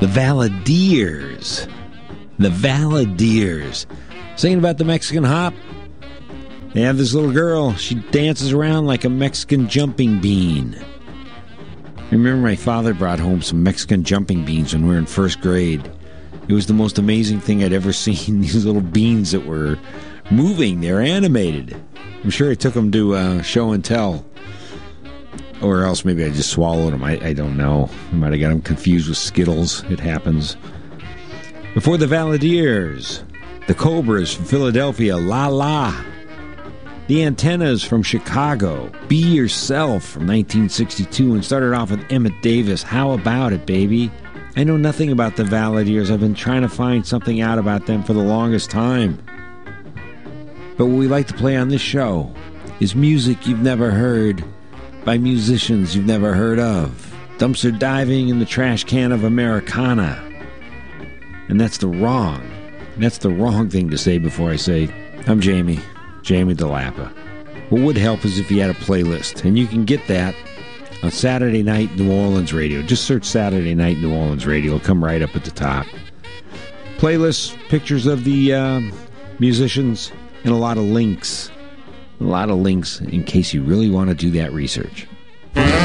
The Valadiers. The Valadiers. Singing about the Mexican hop. They have this little girl. She dances around like a Mexican jumping bean. I remember my father brought home some Mexican jumping beans when we were in first grade. It was the most amazing thing I'd ever seen. These little beans that were moving. They're animated. I'm sure I took them to show and tell. Or else maybe I just swallowed them. I don't know. I might have got them confused with Skittles. It happens. Before the Valadiers, the Cobras from Philadelphia, La La. The Antennas from Chicago, Be Yourself from 1962, and started off with Emmett Davis, How About It, Baby? I know nothing about the Valadiers. I've been trying to find something out about them for the longest time. But what we like to play on this show is music you've never heard by musicians you've never heard of. Dumpster diving in the trash can of Americana. And that's the wrong thing to say before I say, I'm Jamie DeLappa. What would help is if you had a playlist, and you can get that on Saturday Night New Orleans Radio. Just search Saturday Night New Orleans Radio. It'll come right up at the top. Playlists, pictures of the musicians, and a lot of links. A lot of links in case you really want to do that research.